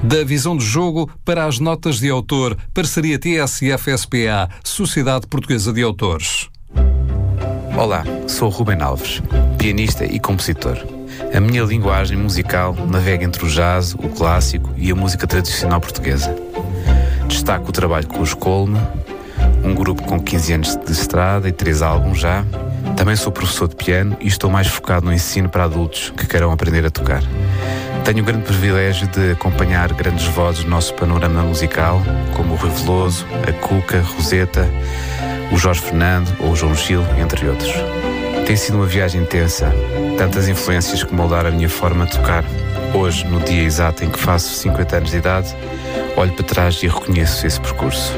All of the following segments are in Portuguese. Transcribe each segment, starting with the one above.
Da visão de jogo para as notas de autor, parceria TSF-SPA, Sociedade Portuguesa de Autores. Olá, sou Rubem Alves, pianista e compositor. A minha linguagem musical navega entre o jazz, o clássico e a música tradicional portuguesa. Destaco o trabalho com os Colme, um grupo com 15 anos de estrada e 3 álbuns já. Também sou professor de piano e estou mais focado no ensino para adultos que queiram aprender a tocar. Tenho o grande privilégio de acompanhar grandes vozes do nosso panorama musical, como o Rui Veloso, a Cuca, Roseta, o Jorge Fernando ou o João Gil, entre outros. Tem sido uma viagem intensa, tantas influências que moldaram a minha forma de tocar. Hoje, no dia exato em que faço 50 anos de idade, olho para trás e reconheço esse percurso.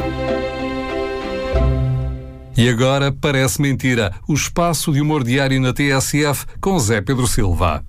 E agora, parece mentira, o espaço de humor diário na TSF com Zé Pedro Silva.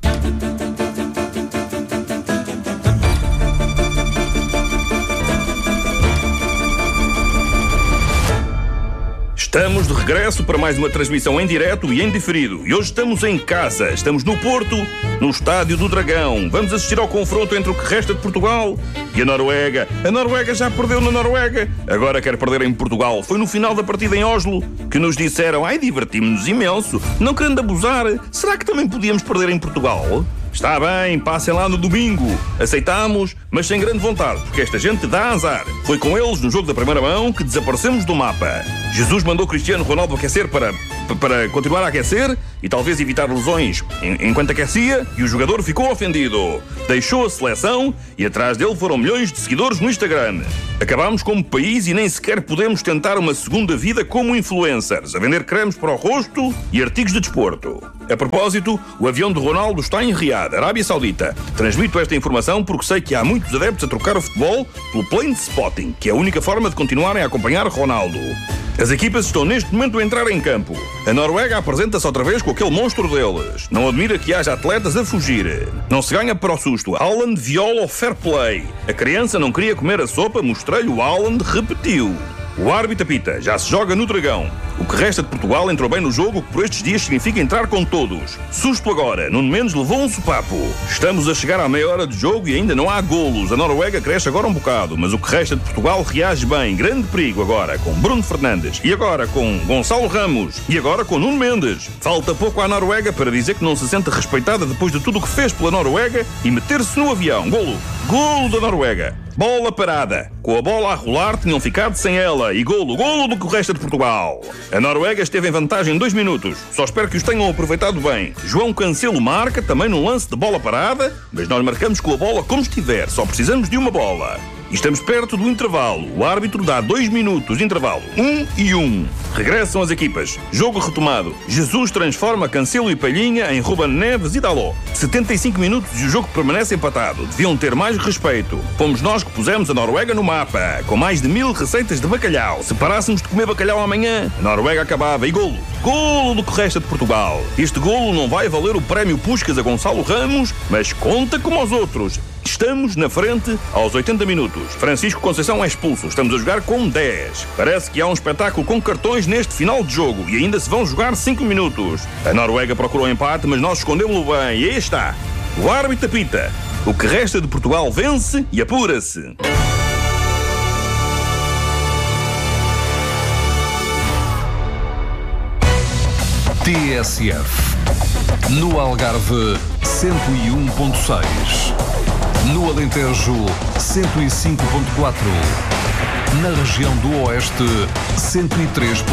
Estamos de regresso para mais uma transmissão em direto e em diferido. E hoje estamos em casa, estamos no Porto, no Estádio do Dragão. Vamos assistir ao confronto entre o que resta de Portugal e a Noruega. A Noruega já perdeu na Noruega, agora quer perder em Portugal. Foi no final da partida em Oslo que nos disseram: ai, divertimos-nos imenso, não querendo abusar, será que também podíamos perder em Portugal? Está bem, passem lá no domingo. Aceitámos, mas sem grande vontade, porque esta gente dá azar. Foi com eles, no jogo da primeira mão, que desaparecemos do mapa. Jesus mandou Cristiano Ronaldo aquecer para continuar a aquecer e talvez evitar lesões enquanto aquecia, e o jogador ficou ofendido. Deixou a seleção e atrás dele foram milhões de seguidores no Instagram. Acabámos como país e nem sequer podemos tentar uma segunda vida como influencers, a vender cremes para o rosto e artigos de desporto. A propósito, o avião de Ronaldo está em Riad, Arábia Saudita. Transmito esta informação porque sei que há muitos adeptos a trocar o futebol pelo plane spotting, que é a única forma de continuarem a acompanhar Ronaldo. As equipas estão neste momento a entrar em campo. A Noruega apresenta-se outra vez com aquele monstro deles. Não admira que haja atletas a fugir. Não se ganha para o susto. Haaland viola o fair play. A criança não queria comer a sopa, mostrei-lhe o Haaland, repetiu. O árbitro apita, já se joga no Dragão. O que resta de Portugal entrou bem no jogo, o que por estes dias significa entrar com todos. Susto agora, Nuno Mendes levou um sopapo. Estamos a chegar à meia hora de jogo e ainda não há golos. A Noruega cresce agora um bocado, mas o que resta de Portugal reage bem. Grande perigo agora com Bruno Fernandes, e agora com Gonçalo Ramos, e agora com Nuno Mendes. Falta pouco à Noruega para dizer que não se sente respeitada depois de tudo o que fez pela Noruega e meter-se no avião. Golo! Golo da Noruega! Bola parada. Com a bola a rolar, tinham ficado sem ela. E golo do que o resta de Portugal. A Noruega esteve em vantagem 2 minutos. Só espero que os tenham aproveitado bem. João Cancelo marca, também num lance de bola parada, mas nós marcamos com a bola como estiver. Só precisamos de uma bola. E estamos perto do intervalo. O árbitro dá 2 minutos de intervalo. 1 e 1. Regressam as equipas. Jogo retomado. Jesus transforma Cancelo e Palhinha em Ruben Neves e Dalot. 75 minutos e o jogo permanece empatado. Deviam ter mais respeito. Fomos nós que pusemos a Noruega no mapa, com mais de 1000 receitas de bacalhau. Se parássemos de comer bacalhau amanhã, a Noruega acabava. E golo. Golo do que resta de Portugal. Este golo não vai valer o prémio Puskás a Gonçalo Ramos, mas conta como os outros. Estamos na frente aos 80 minutos. Francisco Conceição é expulso. Estamos a jogar com 10. Parece que há um espetáculo com cartões neste final de jogo e ainda se vão jogar 5 minutos. A Noruega procurou empate, mas nós escondemos-lo bem. E aí está. O árbitro apita. O que resta de Portugal vence e apura-se. TSF. No Algarve, 101.6. No Alentejo, 105.4. Na região do Oeste, 103.1.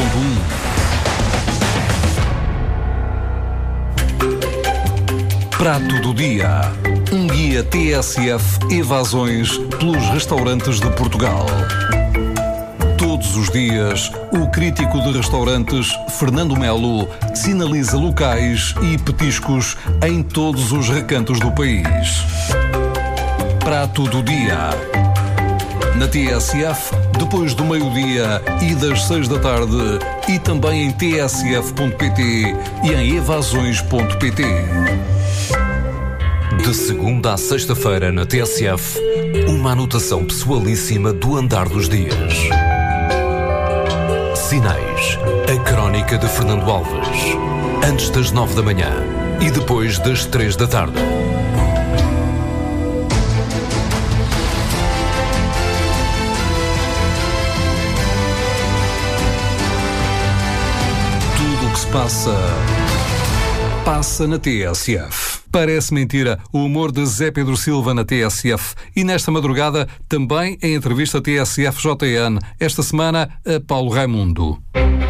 Prato do Dia. Um guia TSF Evasões pelos restaurantes de Portugal. Todos os dias, o crítico de restaurantes Fernando Melo sinaliza locais e petiscos em todos os recantos do país. Prato do Dia. Na TSF, depois do meio-dia e das 6 da tarde, e também em tsf.pt e em evasões.pt. De segunda à sexta-feira na TSF, uma anotação pessoalíssima do andar dos dias. Sinais. A crónica de Fernando Alves. Antes das 9 da manhã e depois das 3 da tarde. passa, passa na TSF. Parece mentira o humor de Zé Pedro Silva na TSF. E nesta madrugada, também em entrevista TSF-JN, esta semana a Paulo Raimundo.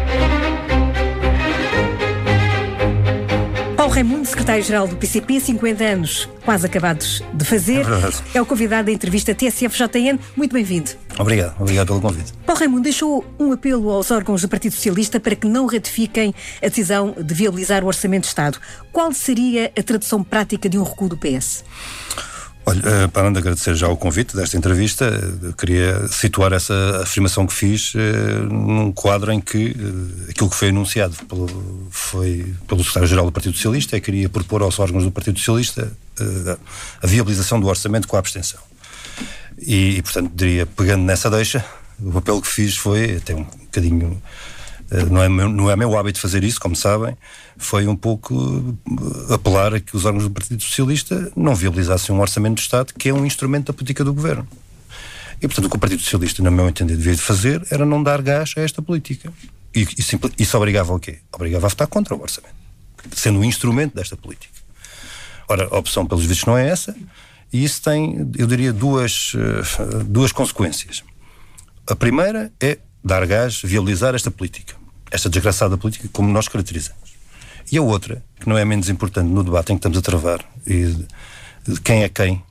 Paulo Raimundo, secretário-geral do PCP, 50 anos quase acabados de fazer, é o convidado da entrevista TSF-JN. Muito bem-vindo. Obrigado pelo convite. Paulo Raimundo deixou um apelo aos órgãos do Partido Socialista para que não ratifiquem a decisão de viabilizar o Orçamento de Estado. Qual seria a tradução prática de um recuo do PS? Olha, para de agradecer já o convite desta entrevista, queria situar essa afirmação que fiz num quadro em que aquilo que foi anunciado pelo secretário-geral do Partido Socialista é que queria propor aos órgãos do Partido Socialista a viabilização do orçamento com a abstenção. E portanto, diria, pegando nessa deixa, o papel que fiz foi até um bocadinho... Não é meu hábito fazer isso, como sabem, foi um pouco apelar a que os órgãos do Partido Socialista não viabilizassem um orçamento do Estado, que é um instrumento da política do Governo. E, portanto, o que o Partido Socialista, no meu entender, devia fazer era não dar gás a esta política. E isso obrigava ao quê? Obrigava a votar contra o orçamento, sendo um instrumento desta política. Ora, a opção, pelos vistos, não é essa, e isso tem, eu diria, duas consequências. A primeira é dar gás, viabilizar esta política. Esta desgraçada política, como nós caracterizamos. E a outra, que não é menos importante no debate em que estamos a travar, e de quem é quem,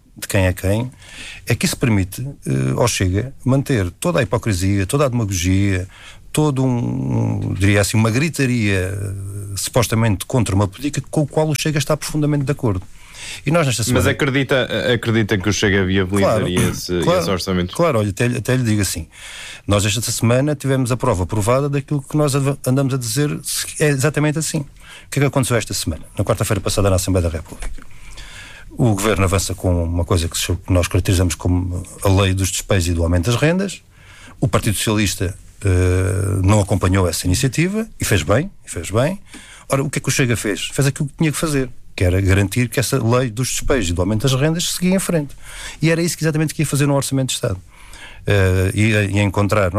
é que isso permite ao Chega manter toda a hipocrisia, toda a demagogia, diria assim, uma gritaria supostamente contra uma política com a qual o Chega está profundamente de acordo. E nós nesta semana... Mas acredita que o Chega viabilizaria esse orçamento? Claro, olha, até lhe digo assim, nós esta semana tivemos a prova provada daquilo que nós andamos a dizer, é exatamente assim. O que é que aconteceu esta semana? Na quarta-feira passada na Assembleia da República. O Governo avança com uma coisa que nós caracterizamos como a lei dos despejos e do aumento das rendas. O Partido Socialista não acompanhou essa iniciativa e fez bem. Ora, o que é que o Chega fez? Fez aquilo que tinha que fazer, que era garantir que essa lei dos despejos e do aumento das rendas seguia em frente. E era isso que exatamente que ia fazer no Orçamento de Estado. E encontrar,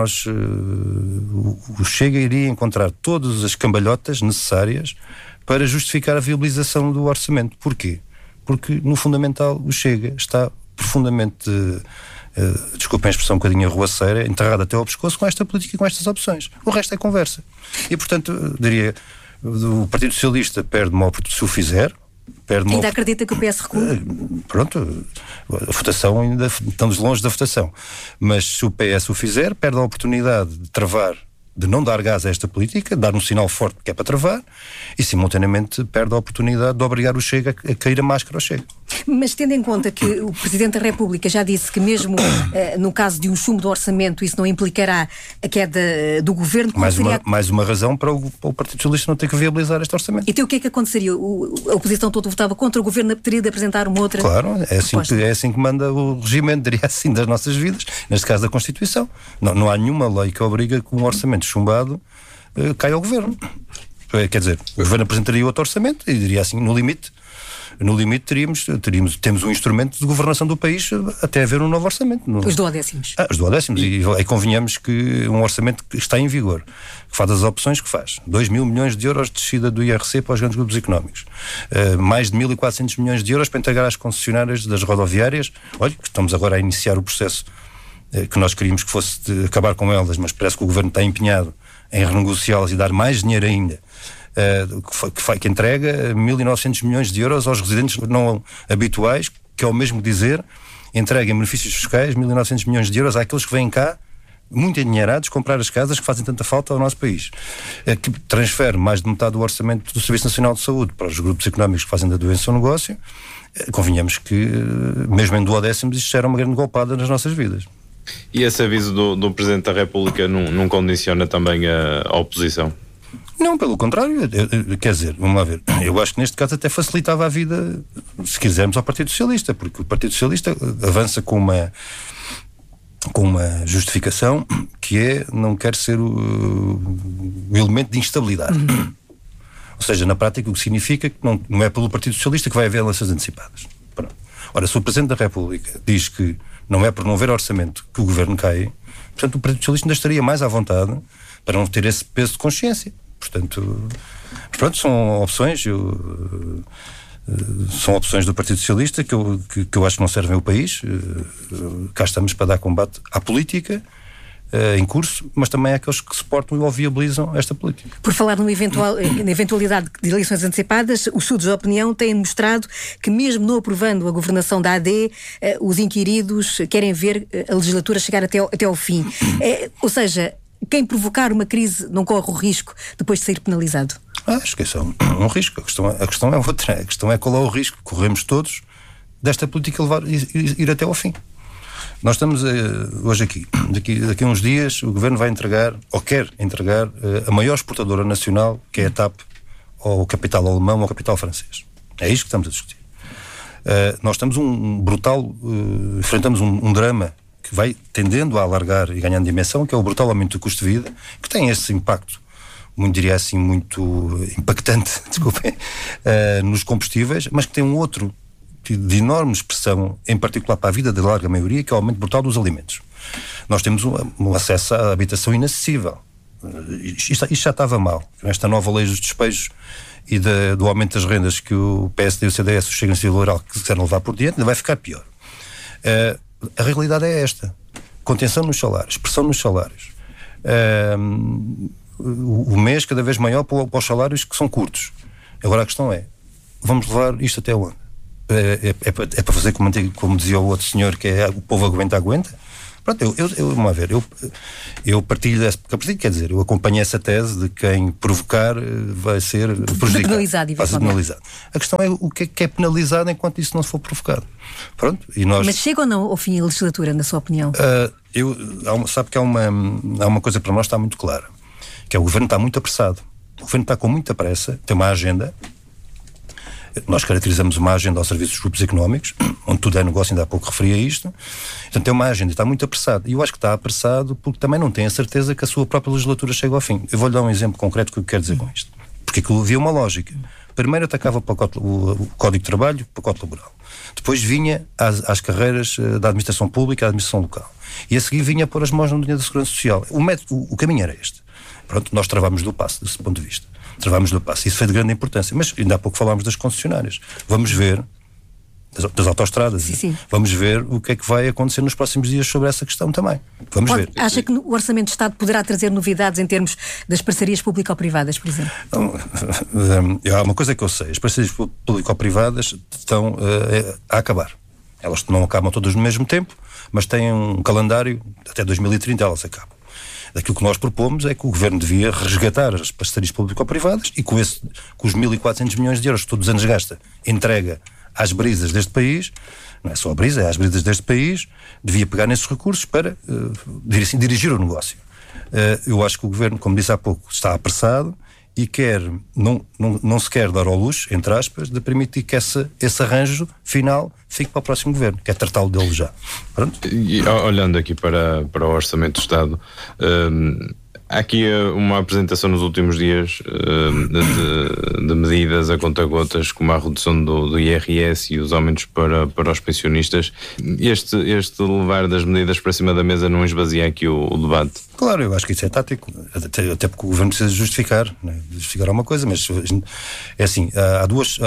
o Chega iria encontrar todas as cambalhotas necessárias para justificar a viabilização do orçamento. Porquê? Porque, no fundamental, o Chega está profundamente, desculpem a expressão um bocadinho arruaceira, enterrado até ao pescoço com esta política e com estas opções. O resto é conversa. E, portanto, diria, o Partido Socialista perde uma oportunidade, se o fizer, ainda acredita que o PS recua? Pronto, a votação ainda estamos longe da votação, mas se o PS o fizer, perde a oportunidade de travar, de não dar gás a esta política, dar um sinal forte que é para travar, e simultaneamente perde a oportunidade de obrigar o Chega a cair a máscara ao Chega. Mas tendo em conta que o Presidente da República já disse que mesmo no caso de um chumbo do orçamento isso não implicará a queda do Governo... Mais uma razão para o Partido Socialista não ter que viabilizar este orçamento. Então o que é que aconteceria? A oposição toda votava contra, o Governo teria de apresentar uma outra... Claro, é assim que manda o regimento, diria assim, das nossas vidas, neste caso da Constituição. Não há nenhuma lei que obriga que um orçamento chumbado caia ao Governo. Quer dizer, o Governo apresentaria outro orçamento e diria assim, no limite temos um instrumento de governação do país até haver um novo orçamento. Os duodécimos. Os duodécimos. E convenhamos que um orçamento que está em vigor, que faz as opções que faz. 2 mil milhões de euros de descida do IRC para os grandes grupos económicos. Mais de 1.400 milhões de euros para entregar às concessionárias das rodoviárias. Olha, estamos agora a iniciar o processo que nós queríamos que fosse de acabar com elas, mas parece que o Governo está empenhado em renegociá-las e dar mais dinheiro ainda. Que entrega 1.900 milhões de euros aos residentes não habituais, que é o mesmo dizer, entrega em benefícios fiscais 1.900 milhões de euros àqueles que vêm cá muito endinheirados comprar as casas que fazem tanta falta ao nosso país, que transfere mais de metade do orçamento do Serviço Nacional de Saúde para os grupos económicos que fazem da doença um negócio. Convenhamos que mesmo em duodécimos isto era uma grande golpada nas nossas vidas. E esse aviso do Presidente da República não condiciona também a oposição? Não, pelo contrário, quer dizer, vamos lá ver, eu acho que neste caso até facilitava a vida, se quisermos, ao Partido Socialista, porque o Partido Socialista avança com uma justificação que é, não quer ser o elemento de instabilidade. Ou seja, na prática o que significa que não é pelo Partido Socialista que vai haver eleições antecipadas. Pronto. Ora, se o Presidente da República diz que não é por não haver orçamento que o Governo cai, portanto o Partido Socialista ainda estaria mais à vontade para não ter esse peso de consciência. Portanto, pronto, são opções. São opções do Partido Socialista que eu acho que não servem ao país. Cá estamos para dar combate à política em curso, mas também àqueles que suportam ou viabilizam esta política. Por falar na eventualidade de eleições antecipadas, os estudos de opinião têm mostrado que, mesmo não aprovando a governação da AD, os inquiridos querem ver a legislatura chegar até ao fim. Ou seja, quem provocar uma crise não corre o risco depois de ser penalizado? Acho que isso é um risco. A questão é outra. A questão é qual é o risco que corremos todos desta política ir até ao fim. Nós estamos hoje aqui. Daqui a uns dias o Governo vai entregar, ou quer entregar, a maior exportadora nacional, que é a TAP, ao capital alemão ou ao capital francês. É isto que estamos a discutir. Nós estamos enfrentamos um drama que vai tendendo a alargar e ganhando dimensão, que é o brutal aumento do custo de vida, que tem esse impacto, diria assim, muito impactante, desculpem, nos combustíveis, mas que tem um outro de enorme expressão, em particular para a vida da larga maioria, que é o aumento brutal dos alimentos. Nós temos um acesso à habitação inacessível. Isto já estava mal. Esta nova lei dos despejos e do aumento das rendas que o PSD e o CDS, o Chega Iniciativa Liberal, quiseram levar por diante, ainda vai ficar pior. A realidade é esta. Contenção nos salários, pressão nos salários. O mês cada vez maior para os salários que são curtos. Agora a questão é, vamos levar isto até onde? É para fazer como dizia o outro senhor, que é o povo aguenta. Pronto, vamos ver, eu partilho quer dizer, eu acompanho essa tese de quem provocar vai ser prejudicado, vai ser penalizado. A questão é o que é penalizado enquanto isso não se for provocado. Pronto, e nós... Mas chega ou não ao fim a legislatura, na sua opinião? Sabe que há uma coisa para nós que está muito clara, que é o Governo está muito apressado. O Governo está com muita pressa, tem uma agenda. Nós caracterizamos uma agenda ao serviço dos grupos económicos, onde tudo é negócio, ainda há pouco referi a isto. Portanto, tem uma agenda e está muito apressado. E eu acho que está apressado porque também não tem a certeza que a sua própria legislatura chega ao fim. Eu vou-lhe dar um exemplo concreto do que eu quero dizer com isto. Porque aquilo havia uma lógica. Primeiro atacava o Código de Trabalho, o pacote laboral. Depois vinha às carreiras da administração pública e da administração local. E a seguir vinha pôr as mãos no dinheiro da Segurança Social. O caminho era este. Pronto, nós travámos do passo, desse ponto de vista. Travámos do passo. Isso foi de grande importância. Mas ainda há pouco falámos das concessionárias. Vamos ver, das autoestradas. Sim. Vamos ver o que é que vai acontecer nos próximos dias sobre essa questão também. Vamos ver. Acha que o Orçamento de Estado poderá trazer novidades em termos das parcerias público-privadas, por exemplo? Há uma coisa que eu sei. As parcerias público-privadas estão a acabar. Elas não acabam todas no mesmo tempo, mas têm um calendário, até 2030 elas acabam. Aquilo que nós propomos é que o Governo devia resgatar as parcerias público-privadas e com os 1.400 milhões de euros que todos os anos gasta, entrega às brisas deste país, não é só a brisa, é às brisas deste país, devia pegar nesses recursos para dirigir o negócio. Eu acho que o Governo, como disse há pouco, está apressado e não se quer dar ao luxo, entre aspas, de permitir que esse arranjo final fique para o próximo Governo, que é tratá-lo dele já. Pronto? E olhando aqui para o Orçamento do Estado, há aqui uma apresentação nos últimos dias de medidas a conta-gotas, como a redução do IRS e os aumentos para os pensionistas. Este levar das medidas para cima da mesa não esvazia aqui o debate? Claro, eu acho que isso é tático, até porque o Governo precisa justificar alguma coisa, mas é assim, há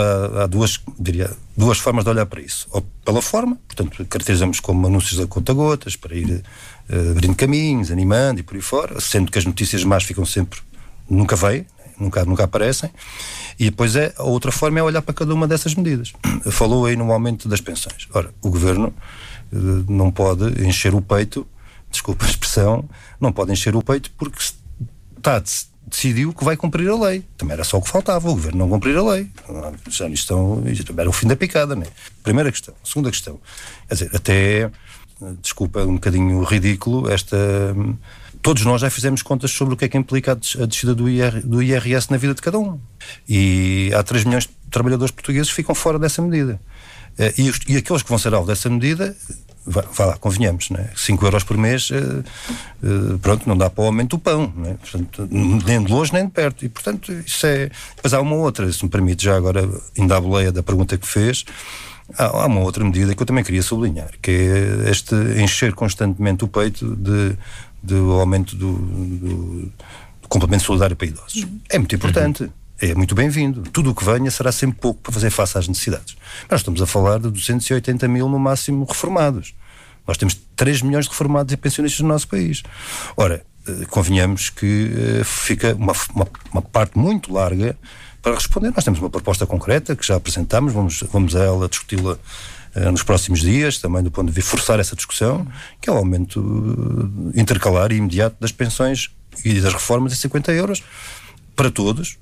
duas formas de olhar para isso. Ou pela forma, portanto, caracterizamos como anúncios a conta-gotas, para ir abrindo caminhos, animando e por aí fora, sendo que as notícias más ficam sempre, nunca aparecem, e depois a outra forma é olhar para cada uma dessas medidas. Falou aí no aumento das pensões. Ora, o Governo não pode encher o peito, desculpa a expressão, não pode encher o peito porque decidiu que vai cumprir a lei. Também era só o que faltava, o Governo não cumprir a lei. Isto era o fim da picada, não é? Primeira questão. Segunda questão, quer dizer, até, desculpa, um bocadinho ridículo, todos nós já fizemos contas sobre o que é que implica a descida do IRS na vida de cada um. E há 3 milhões de trabalhadores portugueses que ficam fora dessa medida. E aqueles que vão ser alvo dessa medida, vá lá, convenhamos, né? 5 euros por mês, pronto, não dá para o aumento do pão, né? Portanto, nem de longe nem de perto. E, portanto, isso é... Depois há uma outra, se me permite, já agora, ainda à boleia da pergunta que fez, há uma outra medida que eu também queria sublinhar, que é encher constantemente o peito do aumento do complemento solidário para idosos. É muito importante. É muito bem-vindo. Tudo o que venha será sempre pouco para fazer face às necessidades. Nós estamos a falar de 280 mil no máximo reformados. Nós temos 3 milhões de reformados e pensionistas no nosso país. Ora, convenhamos que fica uma parte muito larga para responder. Nós temos uma proposta concreta que já apresentámos, vamos a ela discuti-la nos próximos dias, também do ponto de vista forçar essa discussão, que é o aumento intercalar e imediato das pensões e das reformas em 50 euros para todos.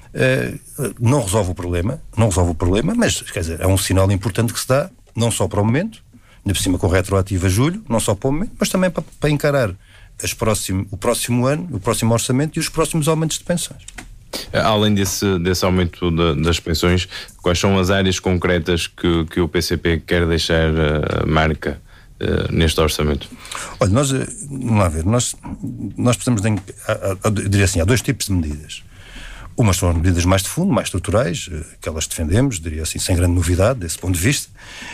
Não resolve o problema, mas quer dizer, é um sinal importante que se dá, não só para o momento, ainda por cima com retroativo a julho, não só para o momento, mas também para encarar o próximo ano, o próximo orçamento e os próximos aumentos de pensões. Além desse aumento das pensões, quais são as áreas concretas que o PCP quer deixar marca neste orçamento? Olha, vamos lá ver, nós precisamos diria assim, há 2 tipos de medidas. Umas são medidas mais de fundo, mais estruturais, que elas defendemos, diria assim, sem grande novidade desse ponto de vista,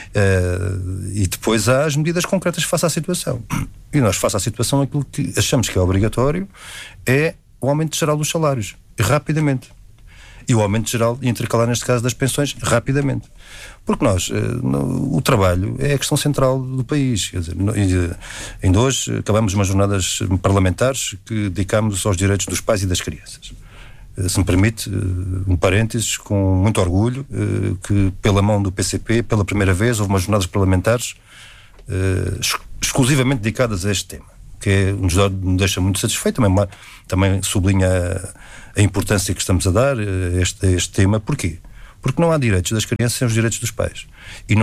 e depois há as medidas concretas face à situação. E nós, face à situação, aquilo que achamos que é obrigatório é o aumento geral dos salários, rapidamente. E o aumento geral, intercalar neste caso, das pensões, rapidamente. Porque o trabalho é a questão central do país. Quer dizer, ainda hoje acabamos umas jornadas parlamentares que dedicámos aos direitos dos pais e das crianças. Se me permite, um parênteses, com muito orgulho, que pela mão do PCP, pela primeira vez, houve umas jornadas parlamentares exclusivamente dedicadas a este tema, que nos deixa muito satisfeito, também sublinha a importância que estamos a dar a este tema. Porquê? Porque não há direitos das crianças sem os direitos dos pais. E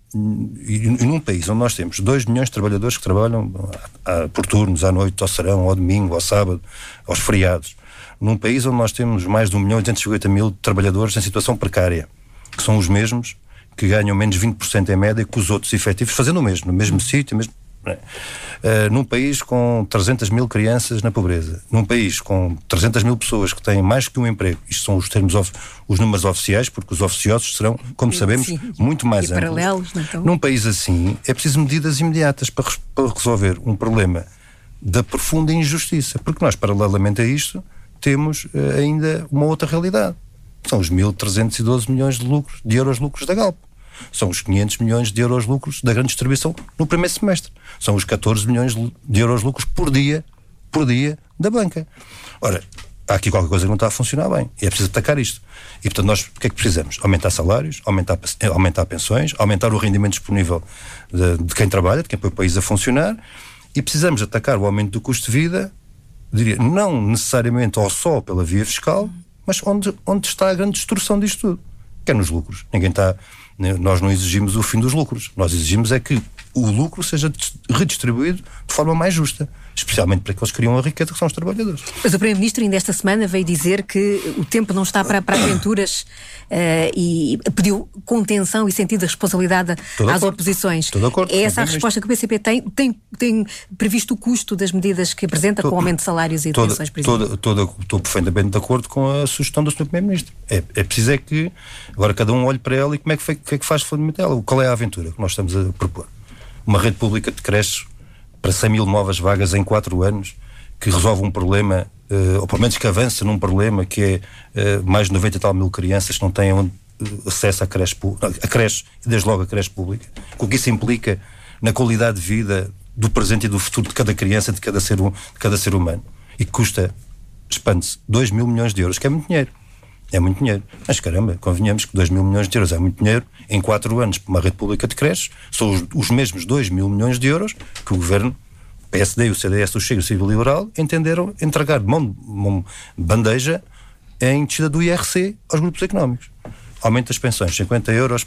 num país onde nós temos 2 milhões de trabalhadores que trabalham por turnos, à noite, ao serão, ao domingo, ao sábado, aos feriados, num país onde nós temos mais de 1.850.000 trabalhadores em situação precária, que são os mesmos que ganham menos 20% em média que os outros efetivos, fazendo o mesmo, no mesmo sítio, num país com 300 mil crianças na pobreza, num país com 300 mil pessoas que têm mais que um emprego, isto são os números oficiais, porque os oficiosos serão, como sabemos, muito mais amplos. Paralelos, então. Num país assim, é preciso medidas imediatas para resolver um problema da profunda injustiça, porque nós, paralelamente a isto, temos ainda uma outra realidade. São os 1.312 milhões de euros de lucros da Galp. São os 500 milhões de euros de lucros da grande distribuição no primeiro semestre. São os 14 milhões de euros de lucros por dia da banca. Ora, há aqui qualquer coisa que não está a funcionar bem. E é preciso atacar isto. E, portanto, nós o que é que precisamos? Aumentar salários, aumentar pensões, aumentar o rendimento disponível de quem trabalha, de quem põe o país a funcionar, e precisamos atacar o aumento do custo de vida, diria, não necessariamente ou só pela via fiscal, mas onde está a grande destruição disto tudo, que é nos lucros. Nós não exigimos o fim dos lucros, nós exigimos é que o lucro seja redistribuído de forma mais justa, especialmente para aqueles que criam a riqueza, que são os trabalhadores. Mas o Primeiro-Ministro ainda esta semana veio dizer que o tempo não está para aventuras e pediu contenção e sentido de responsabilidade às oposições. Estou de acordo. É essa a resposta que o PCP tem previsto o custo das medidas que apresenta com o aumento de salários e de pensões, por exemplo? Estou perfeitamente de acordo com a sugestão do Sr. Primeiro-Ministro. É preciso que agora cada um olhe para ela e como é que faz fundamental ela. Qual é a aventura que nós estamos a propor? Uma rede pública de creches para 100 mil novas vagas em 4 anos, que resolve um problema, ou pelo menos que avança num problema que é mais de 90 e tal mil crianças que não têm acesso à creche e desde logo à creche pública. O que isso implica na qualidade de vida do presente e do futuro de cada criança, de cada ser humano. E que custa, expande-se, 2 mil milhões de euros, que é muito dinheiro. É muito dinheiro. Mas caramba, convenhamos que 2 mil milhões de euros é muito dinheiro em 4 anos para uma rede pública de creches. São os mesmos 2 mil milhões de euros que o Governo, o PSD, o CDS, o Chega e o Civil Liberal entenderam entregar de mão de bandeja em descida do IRC aos grupos económicos. Aumento das pensões, 50 euros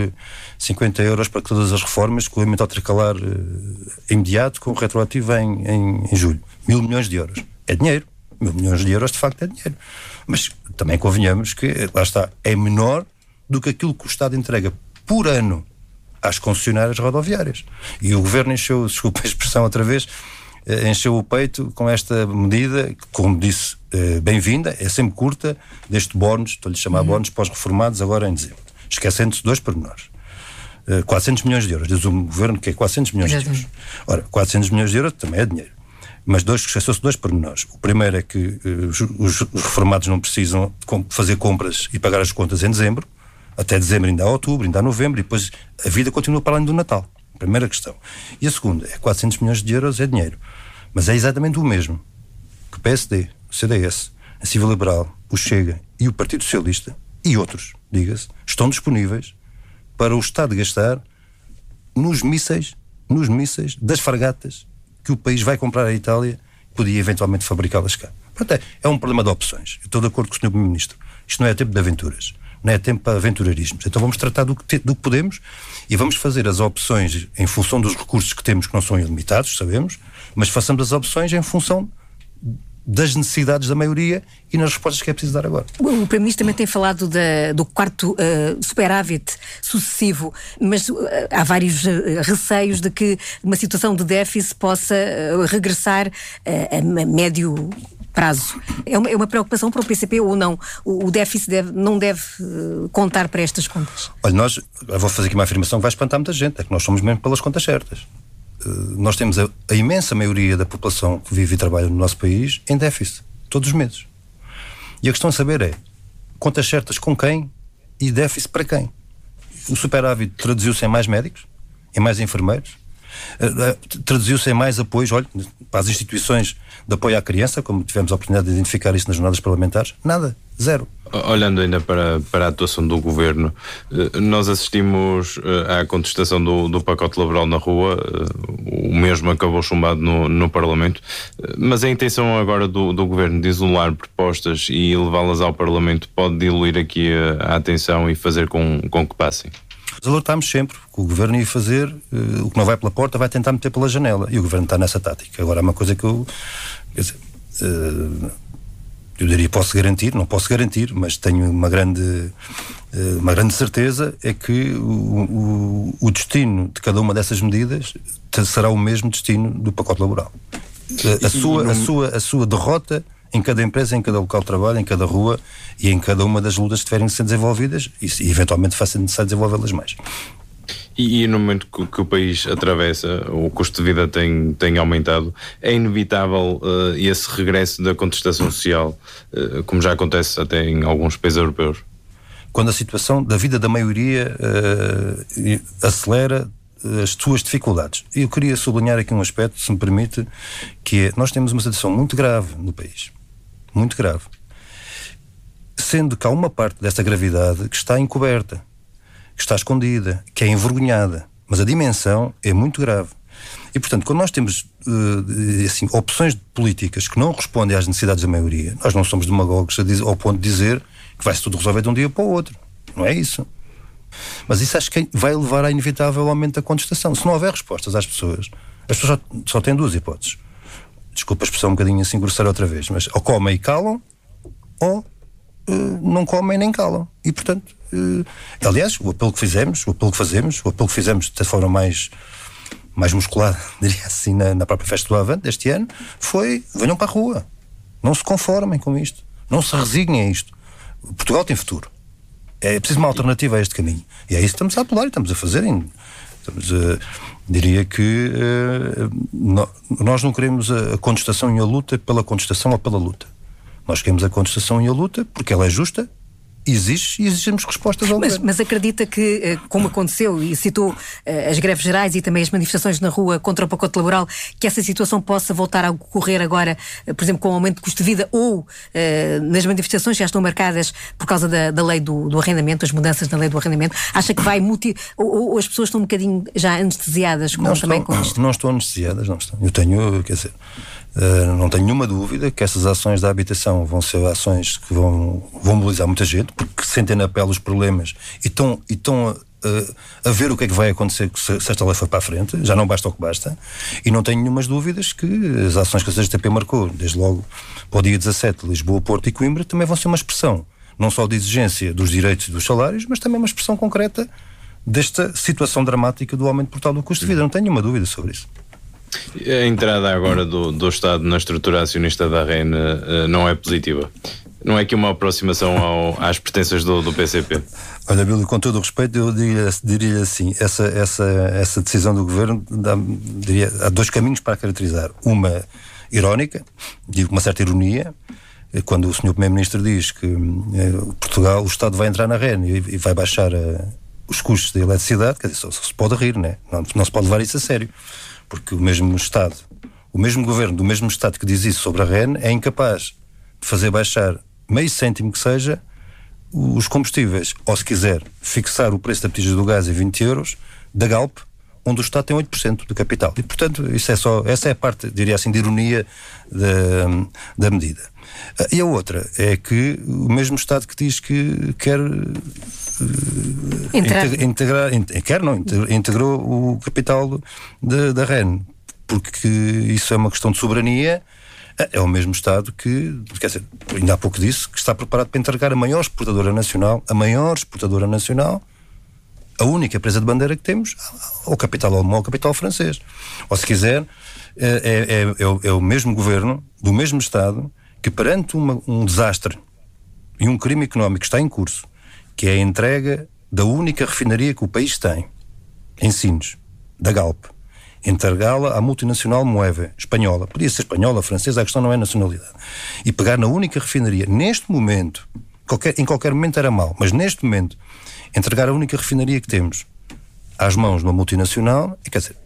para todas as reformas, com o aumento tricalar imediato, com o retroativo em julho. 1.000 milhões de euros. É dinheiro. 1.000 milhões de euros de facto é dinheiro. Mas também convenhamos que, lá está, é menor do que aquilo que o Estado entrega por ano às concessionárias rodoviárias. E o Governo encheu, desculpa a expressão outra vez, encheu o peito com esta medida, que, como disse, bem-vinda, é sempre curta, deste bónus, estou-lhe a chamar bónus para os reformados agora em dezembro. Esquecendo-se 2 pormenores. 400 milhões de euros, diz o Governo que é 400 milhões de euros. Ora, 400 milhões de euros também é dinheiro. Mas esqueceu-se dois pormenores. O primeiro é que os reformados não precisam fazer compras e pagar as contas em dezembro. Até dezembro ainda há outubro, ainda há novembro, e depois a vida continua para além do Natal. Primeira questão. E a segunda é 400 milhões de euros é dinheiro. Mas é exatamente o mesmo que o PSD, o CDS, a Civil Liberal, o Chega e o Partido Socialista, e outros, diga-se, estão disponíveis para o Estado gastar nos mísseis das fragatas que o país vai comprar à Itália, podia eventualmente fabricá-las cá. Portanto, é um problema de opções. Eu estou de acordo com o Sr. Primeiro-Ministro. Isto não é tempo de aventuras. Não é tempo para aventureirismos. Então vamos tratar do que podemos e vamos fazer as opções em função dos recursos que temos, que não são ilimitados, sabemos, mas façamos as opções em função das necessidades da maioria e nas respostas que é preciso dar agora. O Primeiro-Ministro também tem falado do quarto superávit sucessivo, mas há vários receios de que uma situação de déficit possa regressar a médio prazo. É uma preocupação para o PCP ou não? O déficit não deve contar para estas contas? Olha, eu vou fazer aqui uma afirmação que vai espantar muita gente, é que nós somos mesmo pelas contas certas. Nós temos a imensa maioria da população que vive e trabalha no nosso país em déficit, todos os meses. E a questão a saber é, contas certas com quem e déficit para quem? O superávit traduziu-se em mais médicos, em mais enfermeiros, traduziu-se em mais apoios, olha, para as instituições de apoio à criança, como tivemos a oportunidade de identificar isso nas jornadas parlamentares, nada, zero. Olhando ainda para a atuação do Governo, nós assistimos à contestação do pacote laboral na rua, o mesmo acabou chumbado no Parlamento, mas a intenção agora do Governo de isolar propostas e levá-las ao Parlamento pode diluir aqui a atenção e fazer com que passem? Nós alertámos sempre que o Governo ia fazer o que não vai pela porta, vai tentar meter pela janela, e o Governo está nessa tática. Agora há uma coisa que eu diria, não posso garantir, mas tenho uma grande certeza, é que o destino de cada uma dessas medidas será o mesmo destino do pacote laboral. A sua derrota em cada empresa, em cada local de trabalho, em cada rua e em cada uma das lutas que tiverem de ser desenvolvidas, e eventualmente vai ser necessário desenvolvê-las mais. E no momento que o país atravessa, o custo de vida tem aumentado, é inevitável esse regresso da contestação social, como já acontece até em alguns países europeus? Quando a situação da vida da maioria acelera as suas dificuldades. E eu queria sublinhar aqui um aspecto, se me permite, que é, nós temos uma situação muito grave no país. Muito grave. Sendo que há uma parte desta gravidade que está encoberta, que está escondida, que é envergonhada, mas a dimensão é muito grave. E, portanto, quando nós temos opções políticas que não respondem às necessidades da maioria, nós não somos demagogos ao ponto de dizer que vai-se tudo resolver de um dia para o outro. Não é isso. Mas isso acho que vai levar a inevitável aumento da contestação. Se não houver respostas às pessoas, as pessoas só têm duas hipóteses. Desculpa a expressão um bocadinho assim grosseira outra vez, mas ou comem e calam, ou não comem nem calam. E, portanto, aliás, o apelo que fizemos, o apelo que fizemos de forma mais musculada, diria assim, na própria festa do Avante deste ano, foi: venham para a rua, não se conformem com isto, não se resignem a isto. Portugal tem futuro, é preciso uma alternativa a este caminho, e é isso que estamos a apelar e estamos a fazer. Diria que nós não queremos a contestação e a luta pela contestação ou pela luta. Nós queremos a contestação e a luta porque ela é justa, exige e exigimos respostas ao governo. Mas acredita que, como aconteceu, e citou as greves gerais e também as manifestações na rua contra o pacote laboral, que essa situação possa voltar a ocorrer agora, por exemplo, com o aumento de custo de vida, ou nas manifestações que já estão marcadas por causa da lei do arrendamento, as mudanças na lei do arrendamento? Acha que vai ou as pessoas estão um bocadinho já anestesiadas com isto? Não estão anestesiadas, não estão. Não tenho nenhuma dúvida que essas ações da habitação vão ser ações que vão mobilizar muita gente, porque sentem na pele os problemas e estão a ver o que é que vai acontecer se esta lei for para a frente. Já não basta o que basta, e não tenho nenhumas dúvidas que as ações que a CGTP marcou, desde logo para o dia 17, Lisboa, Porto e Coimbra, também vão ser uma expressão, não só de exigência dos direitos e dos salários, mas também uma expressão concreta desta situação dramática do aumento brutal do custo de vida. Não tenho nenhuma dúvida sobre isso. A entrada agora do Estado na estrutura acionista da REN não é positiva. Não é aqui uma aproximação às pertenças do PCP? Olha, Bílio, com todo o respeito, eu diria assim, essa decisão do Governo, há dois caminhos para a caracterizar. Uma irónica, digo com uma certa ironia, quando o Sr. Primeiro-Ministro diz que Portugal, o Estado vai entrar na REN e vai baixar os custos da eletricidade, quer dizer, só se pode rir, né? Não se pode levar isso a sério, porque o mesmo Estado, o mesmo Governo do mesmo Estado que diz isso sobre a REN é incapaz de fazer baixar meio cêntimo que seja os combustíveis, ou se quiser fixar o preço da botija do gás em 20 euros da Galp, onde o Estado tem 8% do capital. E, portanto, essa é a parte, diria assim, de ironia da medida. E a outra é que o mesmo Estado que diz que quer integrou o capital da REN, porque isso é uma questão de soberania. É o mesmo Estado que, quer dizer, ainda há pouco disse, que está preparado para entregar a maior exportadora nacional, a única empresa de bandeira que temos, ao capital alemão, ao capital francês. Ou, se quiser, é o mesmo governo, do mesmo Estado, que perante um desastre e um crime económico que está em curso, que é a entrega da única refinaria que o país tem, em Sines, da Galp, entregá-la à multinacional Moeve, espanhola, podia ser espanhola, francesa, a questão não é nacionalidade, e pegar na única refinaria, neste momento, em qualquer momento era mau, mas neste momento, entregar a única refinaria que temos às mãos de uma multinacional, quer dizer,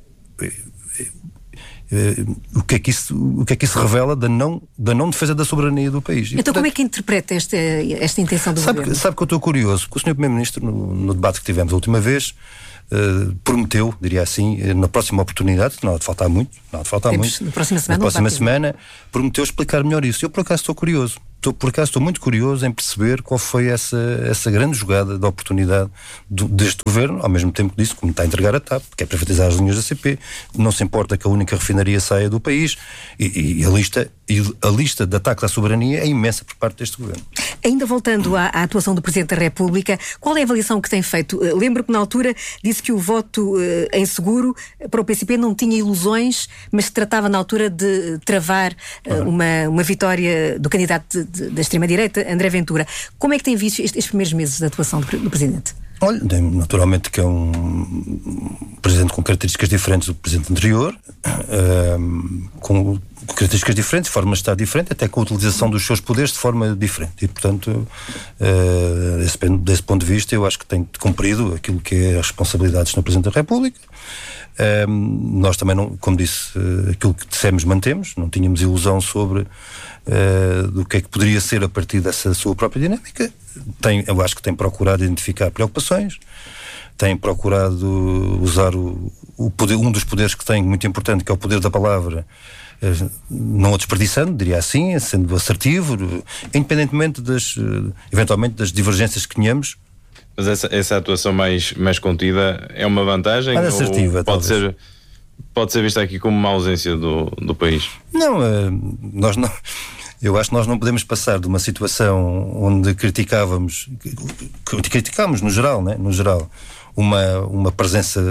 o que é que isso revela da não defesa da soberania do país? Então, portanto, como é que interpreta esta intenção do governo? Sabe que eu estou curioso, porque o Sr. Primeiro-Ministro, no debate que tivemos a última vez, prometeu, diria assim, na próxima oportunidade, não há de faltar muito, na próxima semana, prometeu explicar melhor isso. Eu, por acaso, estou curioso. Estou muito curioso em perceber qual foi essa grande jogada de oportunidade deste governo, ao mesmo tempo que disse, como está a entregar a TAP, quer privatizar as linhas da CP, não se importa que a única refinaria saia do país, e a lista de ataques à soberania é imensa por parte deste governo. Ainda voltando à atuação do Presidente da República, qual é a avaliação que tem feito? Lembro que na altura disse que o voto em seguro para o PCP não tinha ilusões, mas se tratava na altura de travar uma vitória do candidato da extrema-direita, André Ventura. Como é que tem visto estes primeiros meses de atuação do Presidente? Olha, naturalmente que é um Presidente com características diferentes do Presidente anterior, com características diferentes, forma de estar diferente, até com a utilização dos seus poderes de forma diferente. E, portanto, desse ponto de vista, eu acho que tem cumprido aquilo que é as responsabilidades do Presidente da República. Nós também, como disse, aquilo que dissemos mantemos, não tínhamos ilusão sobre do que é que poderia ser a partir dessa sua própria dinâmica. Eu acho que tem procurado identificar preocupações, tem procurado usar o poder, um dos poderes que tem, muito importante, que é o poder da palavra, não o desperdiçando, diria assim, sendo assertivo, independentemente eventualmente das divergências que tenhamos. Mas essa atuação mais contida é uma vantagem? Assertiva, pode ser vista aqui como uma ausência do país? Não, nós não. Eu acho que nós não podemos passar de uma situação onde criticámos no geral, né? No geral, uma presença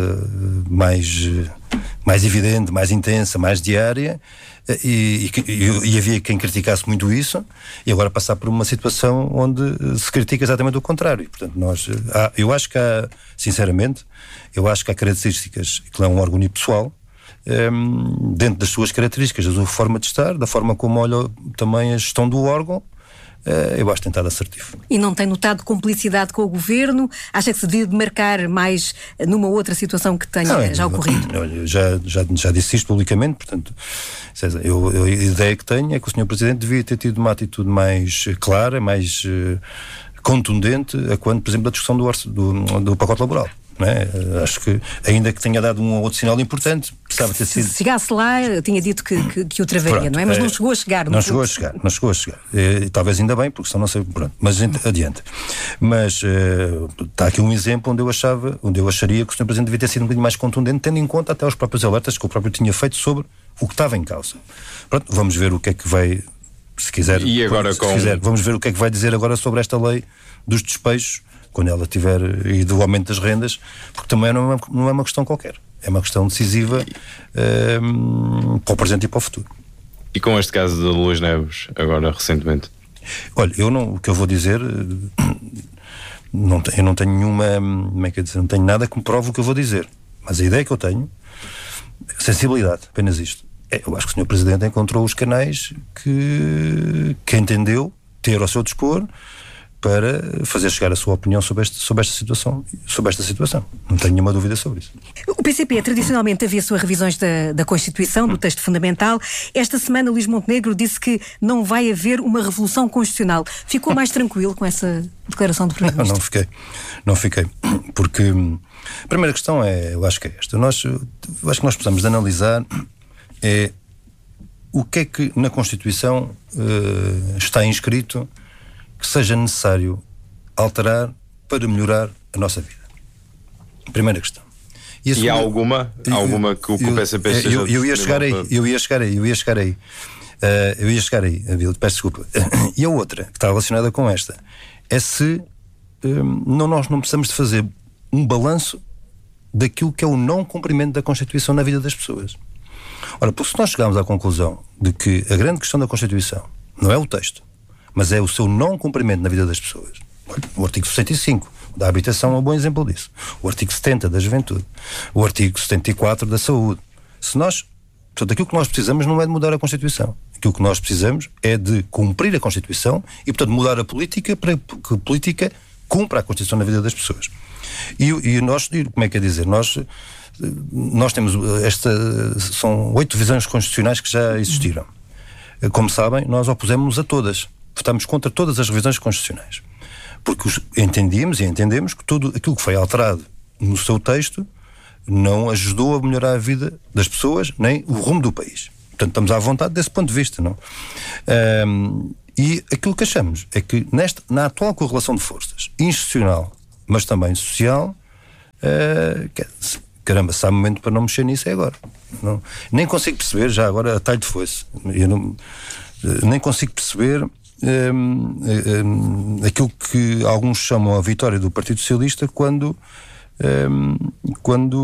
mais evidente, mais intensa, mais diária, e havia quem criticasse muito isso, e agora passar por uma situação onde se critica exatamente o contrário. E, portanto, eu acho que há, sinceramente, há características, que não é um órgão unipessoal, dentro das suas características, da sua forma de estar, da forma como olha também a gestão do órgão, eu acho que tem estado assertivo. E não tem notado complicidade com o governo? Acha que se devia demarcar mais numa outra situação que tenha já ocorrido? Eu já disse isto publicamente, portanto, César, a ideia que tenho é que o Sr. Presidente devia ter tido uma atitude mais clara, mais contundente, quando, por exemplo, da discussão do pacote laboral. Não é? Acho que, ainda que tenha dado um ou outro sinal importante, precisava ter sido. Se chegasse lá, tinha dito que o travaria. Pronto, não é? Mas não chegou a chegar. Não chegou a chegar. Talvez ainda bem, porque senão não sei. Pronto, mas adiante. Mas está aqui um exemplo onde eu acharia que o Sr. Presidente devia ter sido um bocadinho mais contundente, tendo em conta até os próprios alertas que o próprio tinha feito sobre o que estava em causa. Pronto, vamos ver o que é que vai. Se quiser, vamos ver o que é que vai dizer agora sobre esta lei dos despejos, quando ela tiver, e do aumento das rendas, porque também não é uma questão qualquer, é uma questão decisiva para o presente e para o futuro. E com este caso de Luís Neves, agora recentemente? Olha, o que eu vou dizer, eu não tenho nenhuma, como é que é dizer, não tenho nada que me prove o que eu vou dizer. Mas a ideia que eu tenho, sensibilidade, apenas isto. Eu acho que o Sr. Presidente encontrou os canais que entendeu ter ao seu dispor para fazer chegar a sua opinião sobre esta situação. Não tenho nenhuma dúvida sobre isso. O PCP tradicionalmente aviaçou revisões da Constituição, do texto fundamental. Esta semana Luís Montenegro disse que não vai haver uma revolução constitucional. Ficou mais tranquilo com essa declaração do Primeiro-Ministro? Não fiquei. Porque a primeira questão eu acho que é esta. Eu acho que nós precisamos de analisar o que é que na Constituição está inscrito que seja necessário alterar para melhorar a nossa vida. Primeira questão. E há alguma que o PCP esteja... Eu ia chegar aí. Peço desculpa. E a outra, que está relacionada com esta, é se nós não precisamos de fazer um balanço daquilo que é o não cumprimento da Constituição na vida das pessoas. Ora, porque se nós chegarmos à conclusão de que a grande questão da Constituição não é o texto, mas é o seu não cumprimento na vida das pessoas. O artigo 65 da habitação é um bom exemplo disso. O artigo 70 da juventude. O artigo 74 da saúde. Portanto, aquilo que nós precisamos não é de mudar a Constituição. Aquilo que nós precisamos é de cumprir a Constituição e, portanto, mudar a política para que a política cumpra a Constituição na vida das pessoas. E nós, como é que é dizer, nós temos são 8 visões constitucionais que já existiram. Como sabem, nós opusemos-nos a todas. Votámos contra todas as revisões constitucionais. Porque entendemos que tudo aquilo que foi alterado no seu texto não ajudou a melhorar a vida das pessoas, nem o rumo do país. Portanto, estamos à vontade desse ponto de vista, não? E aquilo que achamos é que na atual correlação de forças, institucional, mas também social, caramba, se há momento para não mexer nisso é agora. Não, nem consigo perceber, já agora a talho de foice, nem consigo perceber aquilo que alguns chamam a vitória do Partido Socialista quando